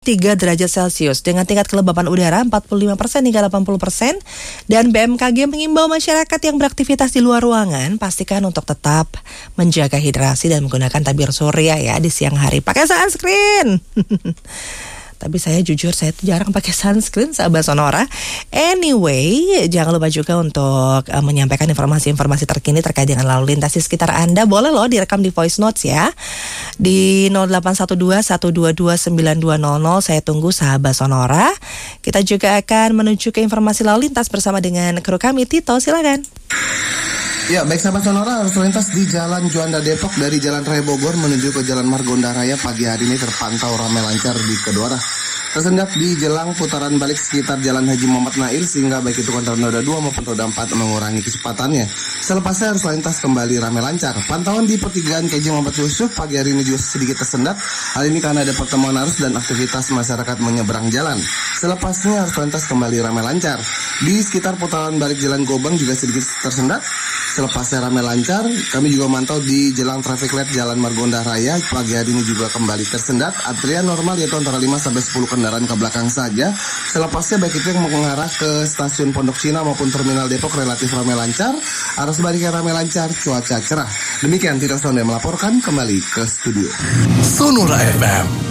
3 derajat Celcius dengan tingkat kelembapan udara 45% hingga 80%, dan BMKG mengimbau masyarakat yang beraktivitas di luar ruangan pastikan untuk tetap menjaga hidrasi dan menggunakan tabir surya ya di siang hari. Pakai sunscreen. Tapi saya jujur saya jarang pakai sunscreen, sahabat Sonora. Anyway, jangan lupa juga untuk menyampaikan informasi-informasi terkini terkait dengan lalu lintas di sekitar Anda. Boleh loh direkam di voice notes ya. Di 0812-122-9200. Saya tunggu sahabat Sonora. Kita juga akan menuju ke informasi lalu lintas bersama dengan kru kami. Tito, silakan. Ya, baik sahabat Sonora, arus lalu lintas di Jalan Juanda Depok dari Jalan Raya Bogor menuju ke Jalan Margonda Raya pagi hari ini terpantau ramai lancar di kedua arah. Tersendat di jelang putaran balik sekitar Jalan Haji Muhammad Nail sehingga baik itu kendaraan roda 2 maupun roda 4 mengurangi kecepatannya. Selepasnya arus lalu lintas kembali ramai lancar. Pantauan di pertigaan KJ Muhammad Yusuf pagi hari ini juga sedikit tersendat. Hal ini karena ada pertemuan arus dan aktivitas masyarakat menyeberang jalan. Selepasnya arus lalu lintas kembali ramai lancar. Di sekitar putaran balik Jalan Gobang juga sedikit tersendat. Selepasnya ramai lancar, kami juga memantau di jelang traffic light Jalan Margonda Raya pagi hari ini juga kembali tersendat. Antrian normal yaitu antara 5 sampai 10 kendaraan ke belakang saja. Selepasnya baik itu yang mengarah ke stasiun Pondok Cina maupun Terminal Depok relatif ramai lancar. Arus baliknya ramai lancar, cuaca cerah. Demikian Tito Sonde melaporkan kembali ke studio. Sonora FM.